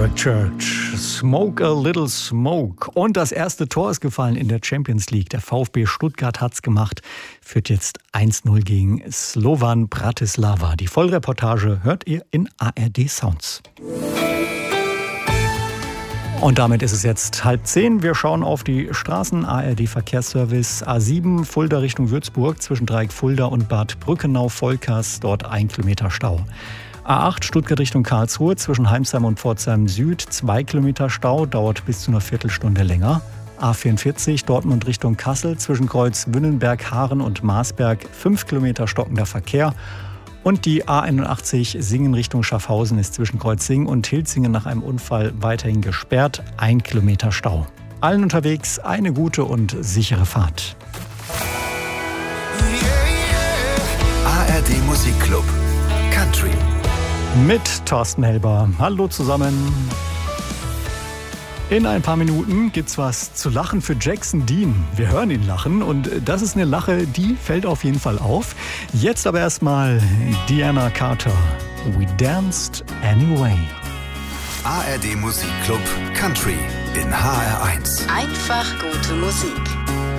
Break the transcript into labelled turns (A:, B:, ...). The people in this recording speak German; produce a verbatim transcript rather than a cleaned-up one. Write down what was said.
A: Catholic Church. Smoke a little smoke. Und das erste Tor ist gefallen in der Champions League. Der VfB Stuttgart hat's gemacht, führt jetzt eins null gegen Slovan Bratislava. Die Vollreportage hört ihr in A R D Sounds. Und damit ist es jetzt halb zehn. Wir schauen auf die Straßen. A R D Verkehrsservice A sieben, Fulda Richtung Würzburg, zwischen Dreieck Fulda und Bad Brückenau-Volkers, dort ein Kilometer Stau. A acht Stuttgart Richtung Karlsruhe, zwischen Heimsheim und Pforzheim Süd, zwei Kilometer Stau, dauert bis zu einer Viertelstunde länger. A vierundvierzig Dortmund Richtung Kassel, zwischen Kreuz Wünnenberg, Haaren und Marsberg, fünf Kilometer stockender Verkehr. Und die A einundachtzig Singen Richtung Schaffhausen ist zwischen Kreuzing und Hilzingen nach einem Unfall weiterhin gesperrt, ein Kilometer Stau. Allen unterwegs eine gute und sichere Fahrt.
B: A R D Musikclub Country
A: mit Thorsten Helber. Hallo zusammen. In ein paar Minuten gibt's was zu lachen für Jackson Dean. Wir hören ihn lachen und das ist eine Lache, die fällt auf jeden Fall auf. Jetzt aber erstmal Diana Carter. We danced anyway.
B: A R D Musikclub Country in H R eins.
C: Einfach gute Musik.